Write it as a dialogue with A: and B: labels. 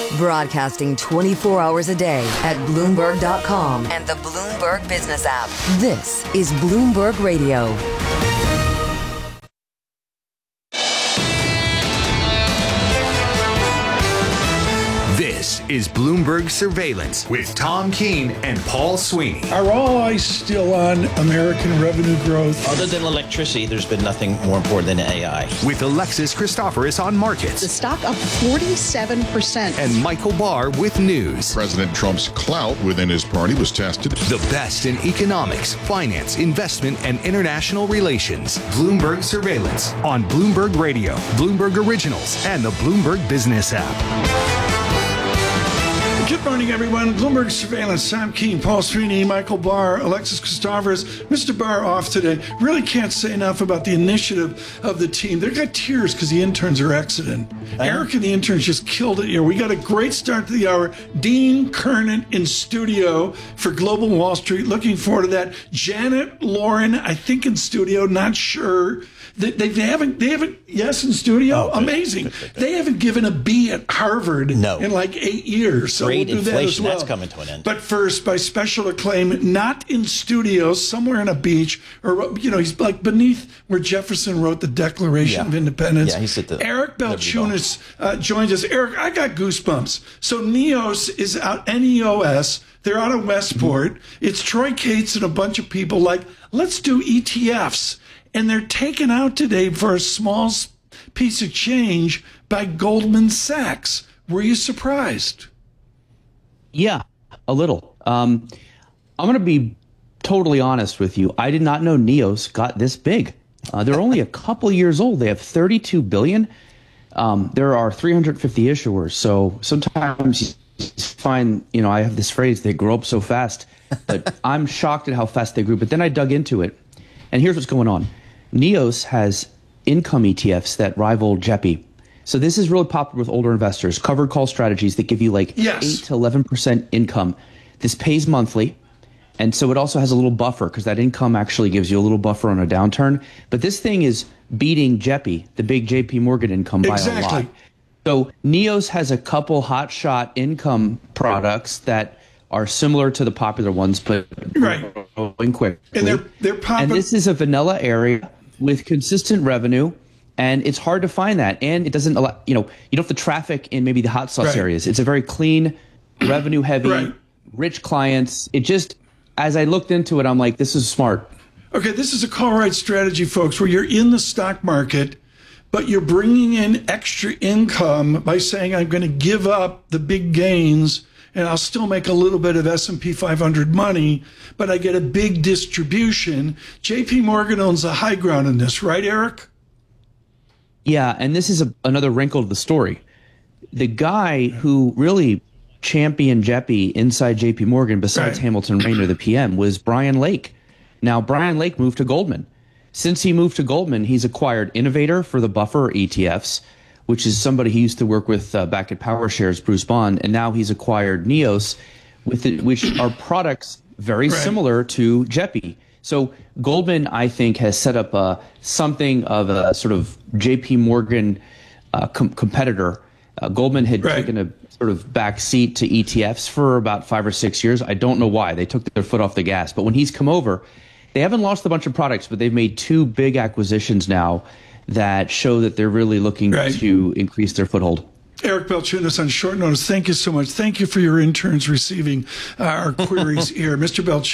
A: Broadcasting 24 hours a day at Bloomberg.com and the Bloomberg Business app. This is Bloomberg Radio.
B: This is Bloomberg Surveillance with Tom Keene and Paul Sweeney.
C: Are all eyes still on American revenue growth?
D: Other than electricity, there's been nothing more important than AI.
B: With Alexis Christoforous on markets.
E: The stock up 47%.
B: And Michael Barr with news.
F: President Trump's clout within his party was tested.
B: The best in economics, finance, investment, and international relations. Bloomberg Surveillance on Bloomberg Radio, Bloomberg Originals, and the Bloomberg Business app.
C: Good morning, everyone. Bloomberg Surveillance, Tom Keene, Paul Sweeney, Michael Barr, Alexis Christoforous. Mr. Barr off today. Really can't say enough about the initiative of the team. They've got tears because the interns are exiting. Eric and the interns just killed it here. We got a great start to the hour. Dean Kernan in studio for Global Wall Street. Looking forward to that. Janet Lauren, I think in studio, not sure. They haven't, yes, in studio. Oh, amazing. Good. They haven't given a B at Harvard in like 8 years. So
D: Great
C: we'll do
D: inflation,
C: that as well.
D: That's coming to an end.
C: But first, by special acclaim, not in studio, somewhere on a beach, or, he's like beneath where Jefferson wrote the Declaration of Independence.
D: Yeah, he's at the
C: Eric Balchunas joins us. Eric, I got goosebumps. So Neos is out, Neos. They're out of Westport. It's Troy Cates and a bunch of people like, let's do ETFs. And they're taken out today for a small piece of change by Goldman Sachs. Were you surprised?
G: Yeah, a little. I'm going to be totally honest with you. I did not know Neos got this big. They're only a couple years old. They have 32 billion. There are 350 issuers. So sometimes you find, I have this phrase, they grow up so fast. But I'm shocked at how fast they grew. But then I dug into it. And here's what's going on. Neos has income ETFs that rival JEPI. So this is really popular with older investors, covered call strategies that give you 8 to 11% income. This pays monthly. And so it also has a little buffer because that income actually gives you a little buffer on a downturn. But this thing is beating JEPI, the big JP Morgan income, by a lot. So Neos has a couple hotshot income products that are similar to the popular ones, but growing quickly.
C: And they're popping.
G: And this is a vanilla area with consistent revenue, and it's hard to find that. And it doesn't allow, you don't have the traffic in maybe the hot sauce areas. It's a very clean, revenue heavy, rich clients. It just, as I looked into it, I'm like, this is smart.
C: Okay, this is a call right strategy, folks, where you're in the stock market, but you're bringing in extra income by saying, I'm going to give up the big gains and I'll still make a little bit of S&P 500 money, but I get a big distribution. JP Morgan owns the high ground in this, right, Eric?
G: Yeah, and this is another wrinkle to the story. The guy who really championed JEPI inside JP Morgan, besides Hamilton Raynor, the PM, was Brian Lake. Now, Brian Lake moved to Goldman. Since he moved to Goldman, he's acquired Innovator for the buffer ETFs, which is somebody he used to work with back at PowerShares, Bruce Bond, and now he's acquired Neos, which are products very similar to JEPI. So Goldman, I think, has set up something of a sort of JP Morgan competitor. Goldman had taken a sort of back seat to ETFs for about 5 or 6 years. I don't know why. They took their foot off the gas. But when he's come over, they haven't lost a bunch of products, but they've made 2 big acquisitions now that show that they're really looking to increase their foothold.
C: Eric Balchunas on short notice. Thank you so much. Thank you for your interns receiving our queries here. Mr. Balchunas.